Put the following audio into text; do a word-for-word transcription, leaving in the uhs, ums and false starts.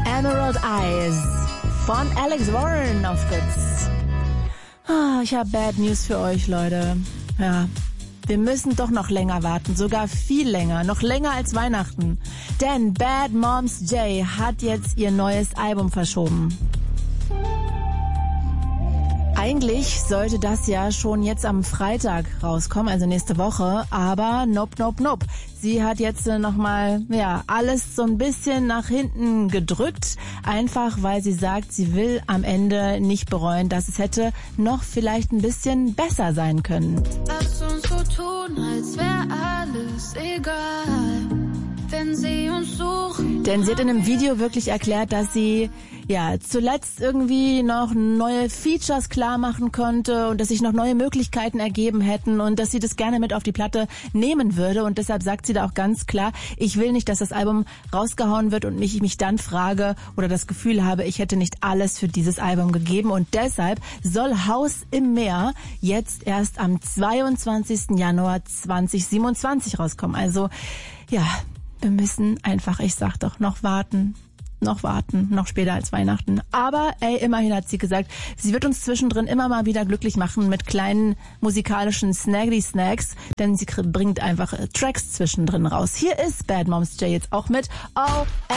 Emerald Eyes von Alex Warren auf Fritz. Oh, ich habe Bad News für euch, Leute. Ja, wir müssen doch noch länger warten, sogar viel länger, noch länger als Weihnachten. Denn Bad Moms J hat jetzt ihr neues Album verschoben. Eigentlich sollte das ja schon jetzt am Freitag rauskommen, also nächste Woche, aber nope, nope, nope. Sie hat jetzt nochmal, ja, alles so ein bisschen nach hinten gedrückt, einfach weil sie sagt, sie will am Ende nicht bereuen, dass es hätte noch vielleicht ein bisschen besser sein können. Lass uns so tun, als wäre alles egal, wenn sie uns suchen. Denn sie hat in einem Video wirklich erklärt, dass sie ja zuletzt irgendwie noch neue Features klar machen konnte und dass sich noch neue Möglichkeiten ergeben hätten und dass sie das gerne mit auf die Platte nehmen würde. Und deshalb sagt sie da auch ganz klar, ich will nicht, dass das Album rausgehauen wird und mich, mich dann frage oder das Gefühl habe, ich hätte nicht alles für dieses Album gegeben. Und deshalb soll Haus im Meer jetzt erst am zweiundzwanzigsten Januar zweitausendsiebenundzwanzig rauskommen. Also ja, wir müssen einfach, ich sag doch, noch warten. Noch warten, noch später als Weihnachten. Aber ey, immerhin hat sie gesagt, sie wird uns zwischendrin immer mal wieder glücklich machen mit kleinen musikalischen Snaggly-Snacks, denn sie bringt einfach Tracks zwischendrin raus. Hier ist Bad Moms J jetzt auch mit Oh